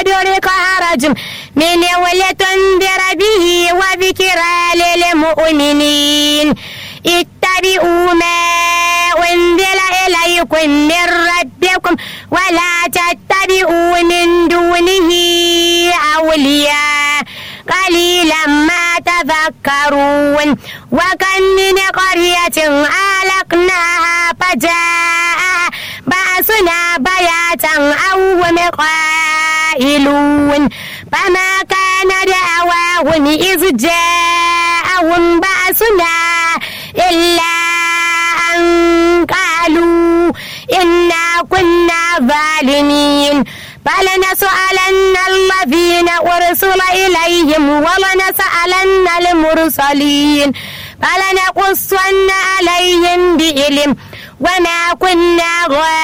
صدرك حرج منه ولتنذر به وذكرى للمؤمنين اتبعوا ما أنزل إليكم من ربكم ولا تتبعوا من دونه أولياء قليلا ما تذكرون وكم من قرية أهلكناها فجاءها بأسنا بياتا أو هم قائلون فما كان دعواهم إذ جاءهم بأسنا إلا أن قالوا إنا كنا ظالمين فلنسألن الذين أرسل إليهم ولنسألن المرسلين فلنقصن عليهم بعلم وما كنا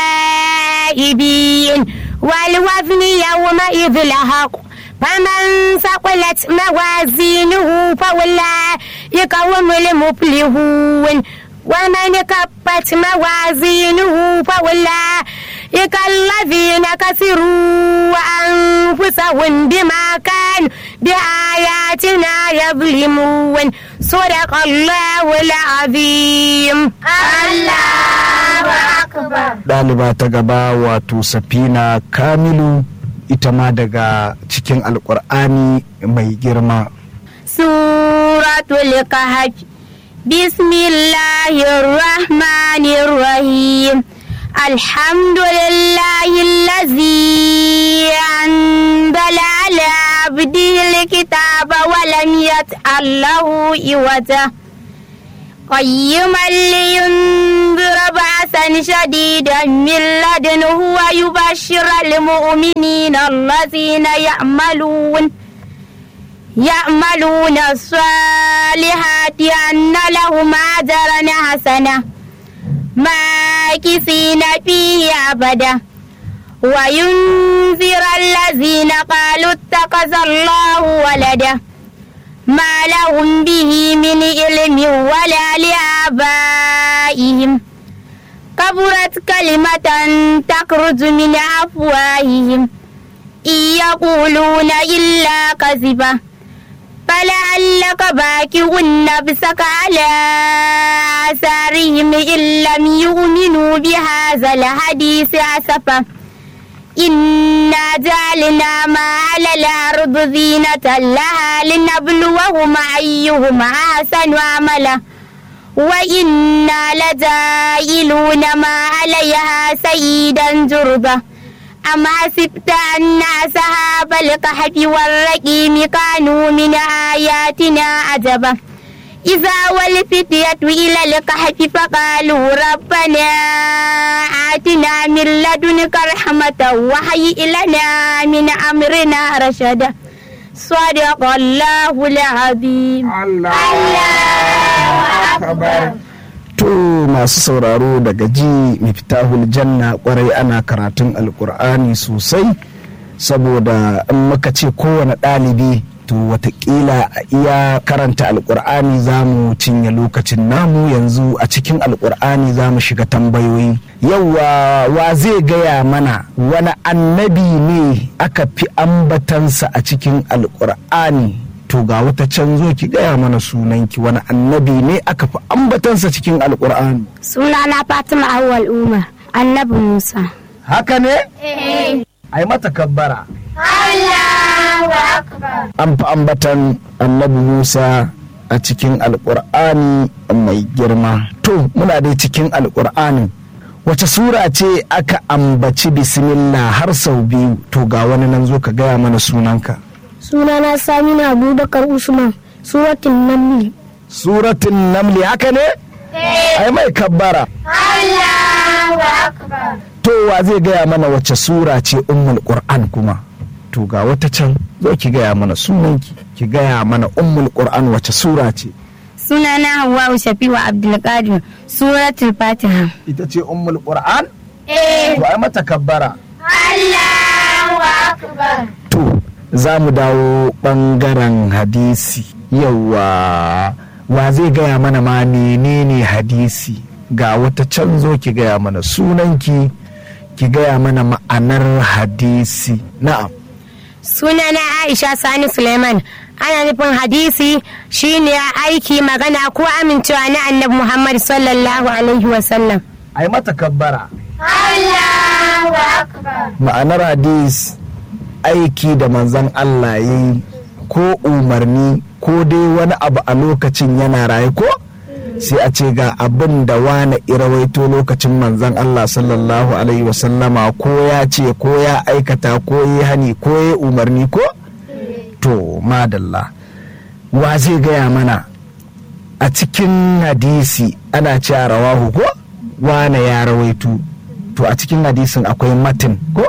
غائبين والوزن يومئذ الحق فمن ثقلت موازينه فأولئك هم المفلحون ومن كفت موازينه فأولئك الذين خسروا أنفسهم بما كانوا بآياتنا يظلمون صدق الله العظيم. الله أكبر. ɗaliba ta gaba wato Safina Kamilu ita ma daga cikin Alƙur'ani mai girma. Suratul Kahf. Bismillahirrahmanirrahim. Alhamdulillahillazi anzala ala abdihil kitaba wa lam yaj'al lahu iwaja qayyiman liyunzira ba'san shadidan min ladunhu wa yubashshiral mu'minina allazina يعملون الصالحات أن لهم أجرا حسنا ماكثين فيه أبدا وينذر الذين قالوا اتخذ الله ولدا ما لهم به من علم ولا لآبائهم كبرت كلمة تخرج من أفواههم إن يقولون إلا كذبا فلعلك باكع نفسك على آثارهم إن لم يؤمنوا بهذا الحديث أسفا إنا جعلنا ما على الأرض زينة لها لنبلوهم أيهم أحسن عملا وإنا لجاعلون ما عليها سيدا جربا أم حسبت أن أصحاب الكهف والرقيم كانوا من آياتنا عجبا إذا والفتية إلى الكهف فقالوا ربنا آتنا من لدنك رحمة وهيئ لنا من أمرنا رشدا صدق الله العظيم. الله أكبر. To masu sauraro daga ji Miftahul Janna kwarai ana karatun Alƙur'ani sosai, saboda in muka ce kowane ɗalibi to watakila a iya karanta Alƙur'ani za mu cinye lokacin namu. Yanzu a cikin Alƙur'ani za mu shiga tambayoyi. Yauwa, wa zai gaya mana wani annabi ne aka fi ambatansa a cikin Alƙur'ani? To ga wata can zo ki gaya mana sunanki, wani annabi ne aka fi ambatansa cikin Alƙur'ani? Sunana Fatima Awwal Umar, annabi Musa. Haka ne? Ai mata kabbara. Allahu Akbar. An fi ambatan annabi Musa a cikin Alƙur'ani mai girma. To muna dai cikin Alƙur'ani. Wace sura ce aka ambaci bismillah har sau biyu? To ga wani nan zo ka gaya mana sunanka. Sunana Samina Abubakar Usman, Suratun Namli. Suratun Namli, haka ne? Ai mai kabbara. Allahu Akbar. To wa zai gaya mana wace sura ce Ummul Qur'an kuma? To ga wata can zo ki gaya mana sunanki, ki gaya mana Ummul Qur'an wace sura ce? Sunana Hawwa Shafiwa Abdulkadir, Suratul Fatiha. Ita ce Ummul Qur'an? To ai mata kabbara. Allahu Akbar. To za mu dawo ɓangaren hadisi. Yawwa, wa zai gaya mana ma menene hadisi? Ga wata can zo ki gaya mana sunanki, ki gaya mana ma'anar hadisi. Na'am. Sunana Aisha Sani Suleiman. Ana nufin hadisi shine aiki, magana ko amincewa na Annabi Muhammad sallallahu alaihi wasallam. ai mata kabbara. Allahu akbar. Ma'anar hadis aiki da manzon Allah yayi ko umarni ko dai wani abu a lokacin yana raye ko sai a ce ga abin da wani irawaito lokacin manzon Allah sallallahu alaihi wasallama ko ya ce ko ya aikata ko ya hani ko ya umarni ko to madalla. Wa zai gaya mana a cikin hadisi ana cewa rawahu ko wane ya rawaito, to a cikin hadisin akwai matin ko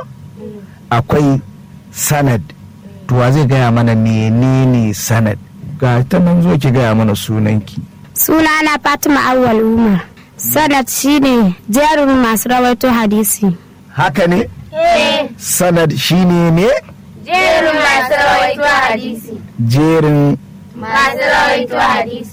akwai sanad, to wa zai gaya mana menene sanad? Ga ta nan zo ki gaya mana sunanki. Sunana Fatima Awwal Umar. Sanad shine jerin masu rawaito hadisi. Haka ne? Sanad shine ne? Jerin masu rawaito hadisi. Jerin Masu rawaito hadisi.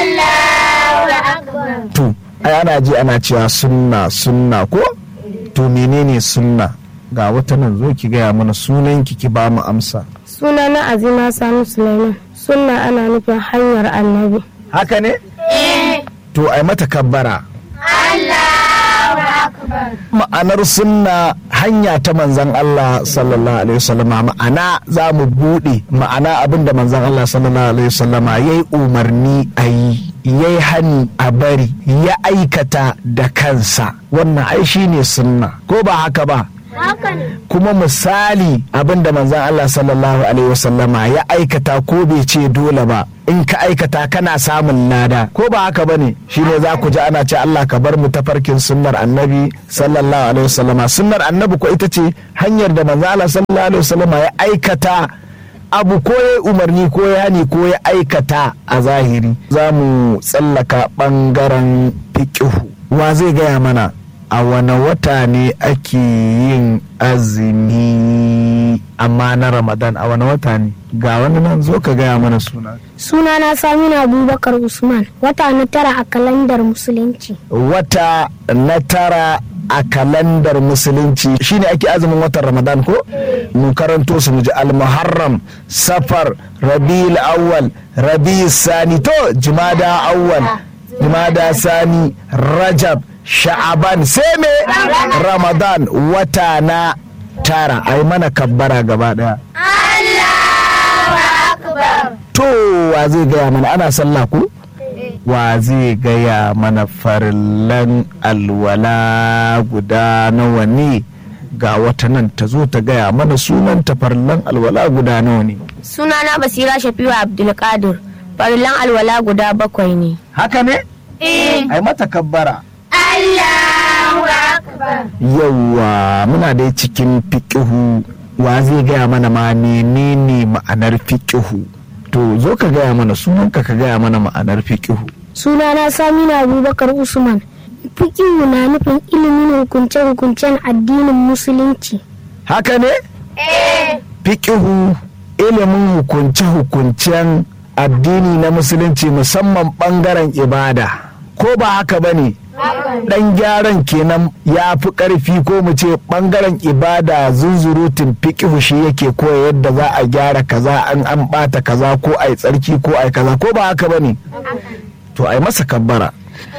Allahu akbar. to ai ana ji ana cewa sunna ko? To menene sunna? Ga wata nan zo ki gaya mana sunanki ki ba mu amsa. Sunana Azima Sani Suleiman. Sunna ana nufin hanyar Annabi. Haka ne? To ai mata kabbara. Allahu akbar. Ma'anar sunna hanya ta manzan Allah sallallahu alaihi wasallama, ma'ana za mu buɗe ma'ana abinda manzan Allah sallallahu alaihi wasallama ya yi umarni a yi, ya yi hani a bari, ya aikata da kansa. Wannan ai shi ne sunna ko ba haka ba? Kuma misali abinda manzan Allah sallallahu alaihi wasallama ya aikata ko bai ce dole ba, in ka aikata kana samun lada ko ba haka bane? Shine za ku ji ana ce Allah ka bar mu tafarkin sunnar annabi sallallahu alaihi wasallama. Sunnar annabi ko ita ce hanyar da manzan Allah sallallahu alaihi wasallama ya aikata abu ko ya umarni ko ya hani ko ya aikata a zahiri. Za mu tsallaka bangaren fiqhu. Wa zai gaya mana a wane wata ne ake yin azumi amma na Ramadan? A wane wata ne? Ga wani nan zo ka gaya mana suna. Sunana Samina Abubakar Usman. Wata na 9 a kalandar musulunci. Wata na 9 a kalandar musulunci shine ake azumin watan Ramadan ko? Mu karanto su mu ji al-Muharram, Safar, Rabiul Awwal, Rabiul Sani, to Jumada Awwal, Jumada Sani, Rajab, Sha'aban, sai me Ramadan. Wata na 9. ai mana kabbara gaba daya. Allahu akbar. To wa zai gaya mana ana sallah ku? Wa zai gaya mana farillan alwala guda nawa ne? Ga wata nan ta zo ta gaya mana sunan ta farillan alwala guda nawa ne? Sunana Basira Shafiu Abdulkadir. Farillan alwala guda 7 ne. Haka ne? ai mata kabbara. Allahu akbar. Yawwa muna dai cikin fiqihu. Wa zai gaya mana ma menene ma'anar fiqihu? To zo ka gaya mana sunanka, ka gaya mana ma'anar fiqihu. Sunana Samina Abubakar Usman. Fiqihu na nufin ilimin hukunce-hukuncen addinin musulunci. Haka ne? Fiqihu ilimin hukunce-hukuncen addini na musulunci, musamman bangaren ibada. Ko ba haka bane? Dan gyaran kenan ya fi karfi, ko mu ce bangaren ibada zunzurutun fiqihu shi yake koya yadda za a gyara kaza, an bata kaza, ko ai tsarki ko ai kaza, ko ba haka bane? To ai masa kabbara.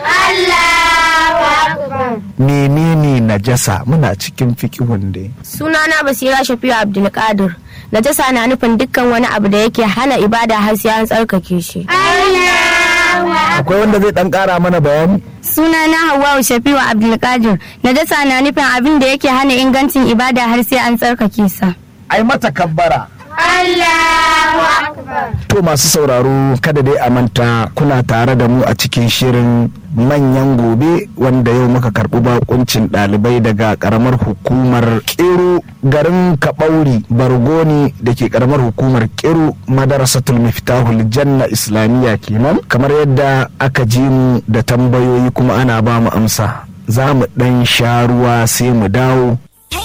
Allahu akbar. Menene najasa? Muna cikin fiqihun dai. Sunana Basira Shafiu Abdulkadir. Najasa na nufin dukkan wani abu da yake hana ibada har sai an tsarkake shi. Akwai wanda zai dan kara mana bayani? Sunana Hawwa Shafiu Abdulkadir. Najasa na nufin abin da yake hana ingancin ibada har sai an tsarkake sa. Ai mata kabbara. Allahu akbar. To masu sauraro, kada dai a manta kuna tare da mu a cikin shirin manyan gobe, wanda yau muka karɓi bakuncin ɗalibai daga ƙaramar hukumar Kiru, garin Kaɓauri Bargoni da ke ƙaramar hukumar Kiru, Madarasatul Miftahul Janna Islamiyya kenan. Kamar yadda aka ji mu da tambayoyi kuma ana ba mu amsa, za mu ɗan sha ruwa sai mu dawo